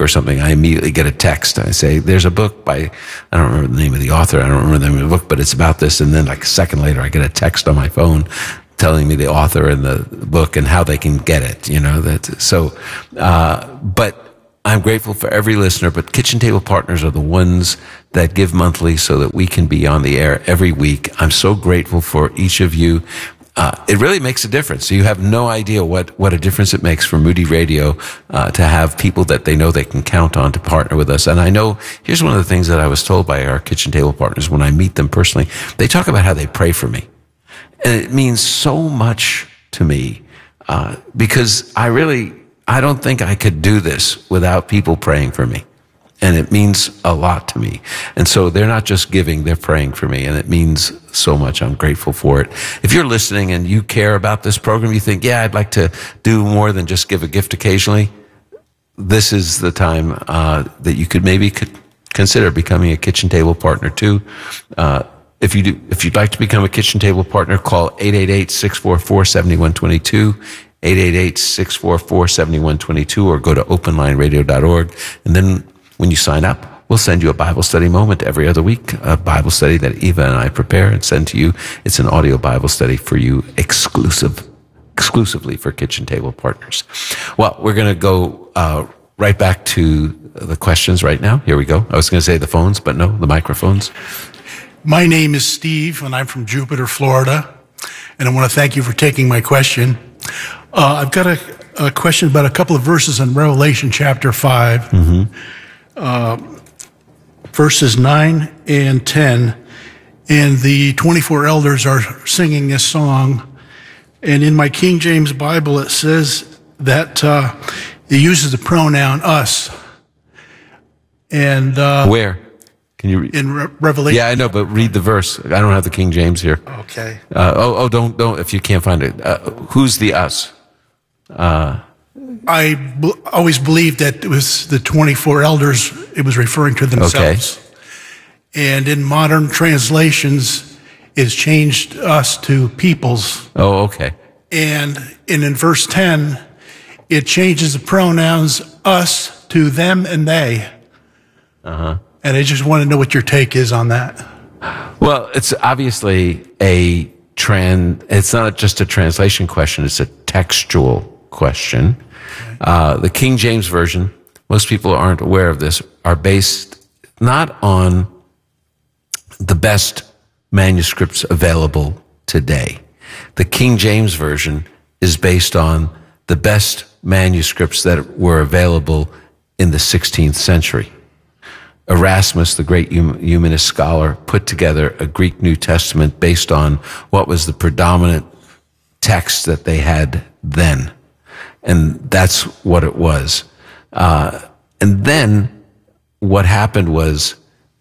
book or something, I immediately get a text. I say, there's a book by, I don't remember the name of the author, I don't remember the name of the book, but it's about this. And then like a second later, I get a text on my phone telling me the author and the book and how they can get it, but I'm grateful for every listener, but Kitchen Table Partners are the ones that give monthly so that we can be on the air every week. I'm so grateful for each of you. It really makes a difference. You have no idea what a difference it makes for Moody Radio to have people that they know they can count on to partner with us. And I know, here's one of the things that I was told by our Kitchen Table Partners when I meet them personally. They talk about how they pray for me. And it means so much to me because I don't think I could do this without people praying for me. And it means a lot to me. And so they're not just giving, they're praying for me. And it means so much. I'm grateful for it. If you're listening and you care about this program, you think, yeah, I'd like to do more than just give a gift occasionally, this is the time that you could maybe consider becoming a Kitchen Table Partner too. If you'd like to become a Kitchen Table Partner, call 888-644-7122. 888-644-7122, or go to openlineradio.org. And then when you sign up, we'll send you a Bible study moment every other week, a Bible study that Eva and I prepare and send to you. It's an audio Bible study for you exclusively for Kitchen Table Partners. Well, we're going to go right back to the questions right now. Here we go. I was going to say the phones, but no, the microphones. My name is Steve, and I'm from Jupiter, Florida. And I want to thank you for taking my question. I've got a question about a couple of verses in Revelation chapter 5, verses 9 and 10. And the 24 elders are singing this song. And in my King James Bible, it says that it uses the pronoun us. And where? Can you read? In Revelation. Yeah, I know, but read the verse. I don't have the King James here. Okay. Don't, if you can't find it. Who's the us? I always believed that it was the 24 elders, it was referring to themselves. Okay. And in modern translations, it's changed us to peoples. Oh, okay. And in verse 10, it changes the pronouns us to them and they. Uh-huh. And I just want to know what your take is on that. Well, it's obviously it's not just a translation question, it's a textual question. The King James Version, most people aren't aware of this, are based not on the best manuscripts available today. The King James Version is based on the best manuscripts that were available in the 16th century. Erasmus, the great humanist scholar, put together a Greek New Testament based on what was the predominant text that they had then. And that's what it was. And then what happened was,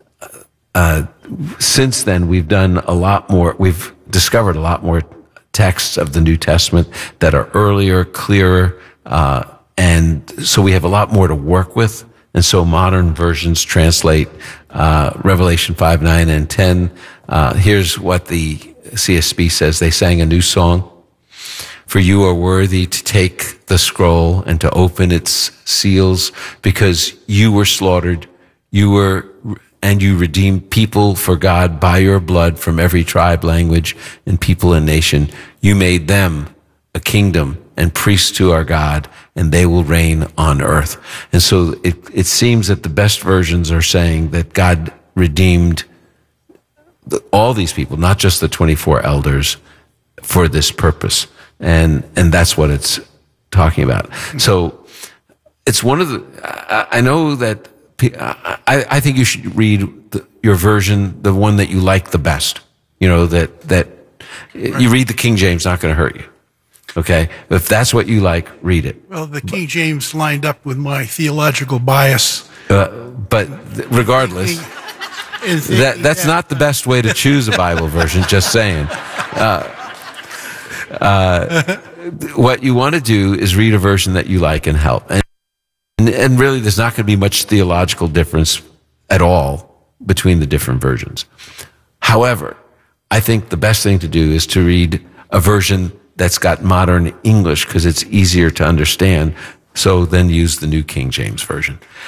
since then, we've discovered a lot more texts of the New Testament that are earlier, clearer, and so we have a lot more to work with. And so modern versions translate Revelation 5, 9, and 10. Here's what the CSB says. They sang a new song. For you are worthy to take the scroll and to open its seals, because you were slaughtered, and you redeemed people for God by your blood from every tribe, language, and people and nation. You made them a kingdom and priests to our God, and they will reign on earth. And so it seems that the best versions are saying that God redeemed all these people, not just the 24 elders, for this purpose. And that's what it's talking about. So it's one of the, I know that, I think you should read your version, the one that you like the best. You know, that you read the King James, not going to hurt you. Okay? If that's what you like, read it. Well, the King James lined up with my theological bias. But regardless, that's not the best way to choose a Bible version, just saying. What you want to do is read a version that you like and help. And really, there's not going to be much theological difference at all between the different versions. However, I think the best thing to do is to read a version that's got modern English, because it's easier to understand. So then use the New King James Version.